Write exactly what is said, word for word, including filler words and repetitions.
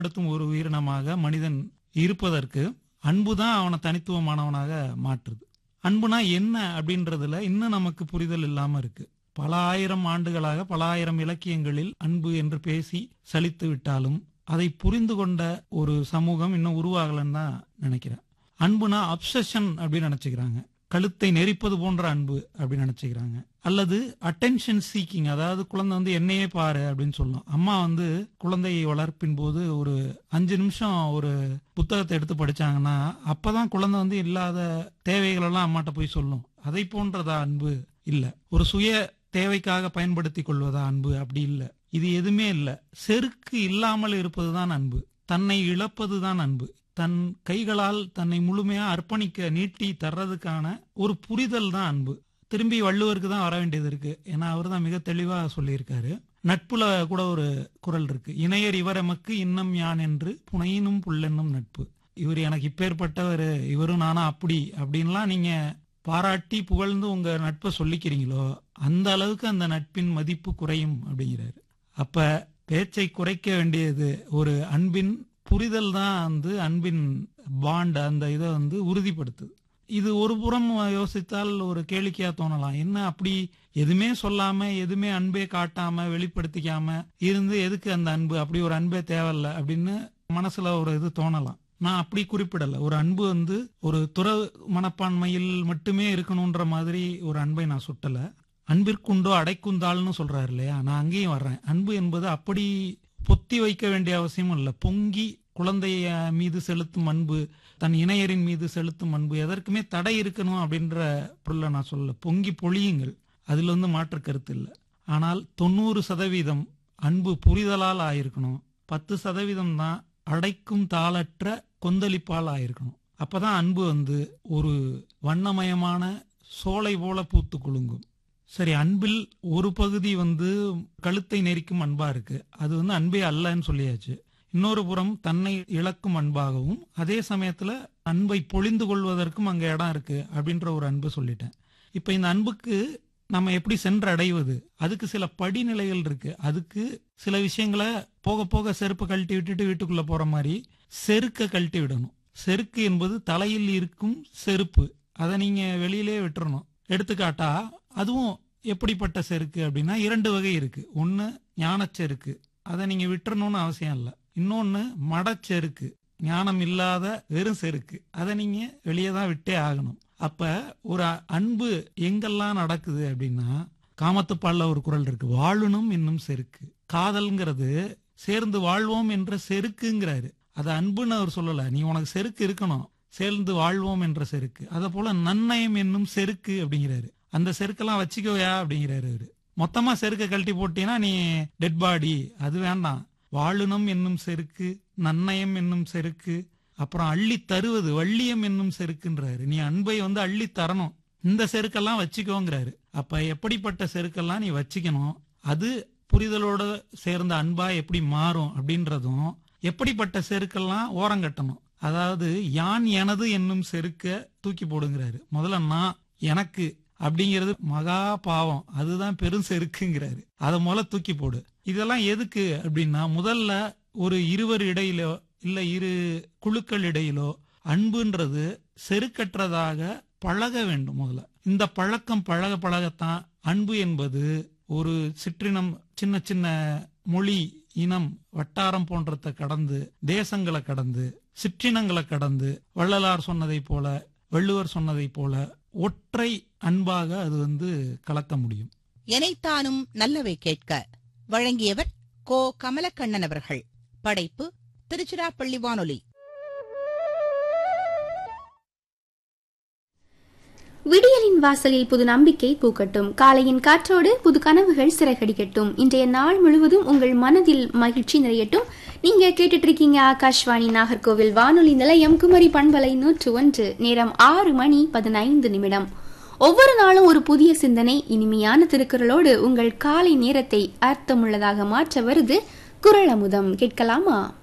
படுத்தும் ஒரு உயிரினமாக மனிதன் இருப்பதற்கு அன்புதான் அவனை தனித்துவமானவனாக மாற்றுது. அன்புனா என்ன அப்படின்றதுல இன்னும் நமக்கு புரிதல் இல்லாம இருக்கு. பல ஆயிரம் ஆண்டுகளாக பல ஆயிரம் இலக்கியங்களில் அன்பு என்று பேசி சலித்து விட்டாலும் அதை புரிந்து கொண்ட ஒரு சமூகம் இன்னும் உருவாகலன்னு தான் நினைக்கிறேன். அன்புனா அப்சஷன் அப்படின்னு நினைச்சுக்கிறாங்க, கழுத்தை நெரிப்பது போன்ற அன்பு அப்படின்னு நினைச்சுக்கிறாங்க. அல்லது அட்டென்ஷன் சீக்கிங், அதாவது குழந்தை வந்து என்னையே பாரு அப்படின்னு சொல்லும். அம்மா வந்து குழந்தையை வளர்ப்பின் போது ஒரு அஞ்சு நிமிஷம் ஒரு புத்தகத்தை எடுத்து படிச்சாங்கன்னா அப்பதான் குழந்தை வந்து இல்லாத தேவைகள் எல்லாம் அம்மாட்ட போய் சொல்லும். அதை போன்றதா அன்பு? இல்ல. ஒரு சுய தேவைக்காக பயன்படுத்திக் கொள்வதா அன்பு? அப்படி இல்ல. இது எதுவுமே இல்ல. செருக்கு இல்லாமல் இருப்பதுதான் அன்பு. தன்னை இழப்பதுதான் அன்பு. தன் கைகளால் தன்னை முழுமையா அர்ப்பணிக்க நீட்டி தர்றதுக்கான ஒரு புரிதல் தான் அன்பு. திரும்பி வள்ளுவருக்கு தான் வர வேண்டியது இருக்கு. ஏன்னா அவர் தான் மிக தெளிவா சொல்லியிருக்காரு. நட்புல கூட ஒரு குறள் இருக்கு, இணையர் இவரெமக்கு இன்னம் யான் என்று புனையினும் புல்லென்னும் நட்பு. இவர் எனக்கு இப்பேற்பட்டவர், இவரும் நானா அப்படி அப்படின்லாம் நீங்க பாராட்டி புகழ்ந்து உங்க நட்பை சொல்லிக்கிறீங்களோ அந்த அளவுக்கு அந்த நட்பின் மதிப்பு குறையும் அப்படிங்கிறாரு. அப்ப பேச்சை குறைக்க வேண்டியது ஒரு அன்பின் புரிதல் தான் வந்து அன்பின் பாண்ட், அந்த இதை வந்து உறுதிப்படுத்துது. இது ஒரு புறம் யோசித்தால் ஒரு கேளிக்கையா தோணலாம். என்ன அப்படி எதுவுமே சொல்லாம எதுவுமே அன்பே காட்டாம வெளிப்படுத்திக்காம இருந்து எதுக்கு அந்த அன்பு? அப்படி ஒரு அன்பே தேவையில்ல அப்படின்னு மனசுல ஒரு இது தோணலாம். நான் அப்படி குறிப்பிடல. ஒரு அன்பு வந்து ஒரு துற மனப்பான்மையில் மட்டுமே இருக்கணும்ன்ற மாதிரி ஒரு அன்பை நான் சுட்டல. அன்பிற்குண்டோ அடைக்குந்தாள்னு சொல்றாரு இல்லையா, நான் அங்கேயும் வர்றேன். அன்பு என்பது அப்படி பொத்தி வைக்க வேண்டிய அவசியமும் இல்லை. பொங்கி குழந்தைய மீது செலுத்தும் அன்பு, தன் இணையரின் மீது செலுத்தும் அன்பு, எதற்குமே தடை இருக்கணும் அப்படின்ற பொருளை நான் சொல்ல. பொங்கி பொழியுங்கள், அதுல வந்து மாற்று கருத்து இல்லை. ஆனால் தொண்ணூறு சதவீதம் அன்பு புரிதலால் ஆயிருக்கணும். பத்து சதவீதம் தான் அடைக்கும் தாளற்ற கொந்தளிப்பால் ஆயிருக்கணும். அப்பதான் அன்பு வந்து ஒரு வண்ணமயமான சோலை போல பூத்து குலுங்கும். சரி, அன்பில் ஒரு பகுதி வந்து கழுத்தை நெரிக்கும் அன்பா இருக்கு, அது வந்து அன்பே அல்லன்னு சொல்லியாச்சு. இன்னொரு புறம் தன்னை இழக்கும் அன்பாகவும் அதே சமயத்துல அன்பை பொழிந்து கொள்வதற்கும் அங்க இடம் இருக்கு அப்படின்ற ஒரு அன்பு சொல்லிட்டேன். இப்ப இந்த அன்புக்கு நம்ம எப்படி சென்று அடைவது? அதுக்கு சில படிநிலைகள் இருக்கு. அதுக்கு சில விஷயங்களை போக போக செருப்பு கழட்டி விட்டுட்டு வீட்டுக்குள்ள போற மாதிரி செருக்க கழட்டி விடணும். செருக்கு என்பது தலையில் இருக்கும் செருப்பு, அதை நீங்க வெளியிலே விட்டுறணும். எடுத்துக்காட்டா அதுவும் எப்படிப்பட்ட செருக்கு அப்படின்னா இரண்டு வகை இருக்கு. ஒன்னு ஞானச்செருக்கு, அதை நீங்க விட்டுறணும்னு அவசியம் இல்லை. இன்னொன்னு மடச்செருக்கு, ஞானம் இல்லாத வெறும் செருக்கு, அதை நீங்க வெளியே தான் விட்டே ஆகணும். அப்ப ஒரு அன்பு எங்கெல்லாம் நடக்குது அப்படின்னா, காமத்துப்பால்ல ஒரு குறள் இருக்கு, வாழணும் என்னும் செருக்கு. காதல்ங்கிறது சேர்ந்து வாழ்வோம் என்ற செருக்குங்கிறாரு. அது அன்புன்னு அவர் சொல்லல. நீ உனக்கு செருக்கு இருக்கணும், சேர்ந்து வாழ்வோம் என்ற செருக்கு. அத போல நன்னயம் என்னும் செருக்கு அப்படிங்கிறாரு. அந்த செருக்கெல்லாம் வச்சுக்கோயா அப்படிங்கிறாரு அவரு. மொத்தமா செருக்க கழட்டி போட்டீங்கன்னா நீ டெட் பாடி, அது வேண்டாம். வாழுனம் என்னும் செருக்கு, நன்னயம் என்னும் செருக்கு, அப்புறம் அள்ளி தருவது வள்ளியம் என்னும் செருக்குன்றாரு. நீ அன்பை வந்து அள்ளி தரணும், இந்த செருக்கெல்லாம் வச்சுக்கோங்கிறாரு. அப்ப எப்படிப்பட்ட செருக்கெல்லாம் நீ வச்சுக்கணும், அது புரிதலோட சேர்ந்த அன்பா எப்படி மாறும் அப்படின்றதும், எப்படிப்பட்ட செருக்கெல்லாம் ஓரங்கட்டணும். அதாவது யான் எனது என்னும் செருக்க தூக்கி போடுங்கிறாரு. முதல்ல நான் எனக்கு அப்படிங்கிறது மகா பாவம், அதுதான் பெரும் செருக்குங்கிறாரு. அதை முதல்ல தூக்கி போடு. இதெல்லாம் எதுக்கு அப்படின்னா, முதல்ல ஒரு இருவர் இடையிலோ இல்ல இரு குழுக்கள் இடையிலோ அன்புன்றது செருக்கற்றதாக பழக வேண்டும். முதல்ல இந்த பழக்கம் பழக பழகத்தான் அன்பு என்பது ஒரு சிற்றினம், சின்ன சின்ன மொழி இனம் வட்டாரம் போன்றதை கடந்து, தேசங்களை கடந்து, சிற்றினங்களை கடந்து, வள்ளலார் சொன்னதை போல வள்ளுவர் சொன்னதை போல ஒற்றை அன்பாக அது வந்து கலக்க முடியும். எனைத்தானும் நல்லவை கேட்க வழங்கியவர் கோ கமலக்கண்ணன் அவர்கள். படைப்பு திருச்சிராப்பள்ளி வானொலி. விடியலின் வாசலில் புது நம்பிக்கை பூக்கட்டும், காலையின் காற்றோடு புது கனவுகள் சிறகடிக்கட்டும். இன்றைய நாள் முழுவதும் உங்கள் மனதில் மகிழ்ச்சி நிறையட்டும். நீங்க கேட்டுட்டு இருக்கீங்க ஆகாஷ்வாணி நாகர்கோவில் வானொலி நிலையம், குமரி பண்பலை நூற்று ஒன்று. நேரம் ஆறு மணி பதினைந்து நிமிடம். ஒவ்வொரு நாளும் ஒரு புதிய சிந்தனை, இனிமையான திருக்குறளோடு உங்கள் காலை நேரத்தை அர்த்தமுள்ளதாக மாற்ற வருது குறள் அமுதம். கேட்கலாமா?